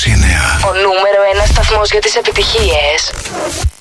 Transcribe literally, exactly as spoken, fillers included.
είκοσι εννέα. Ο νούμερο ένα σταθμός για τις επιτυχίες.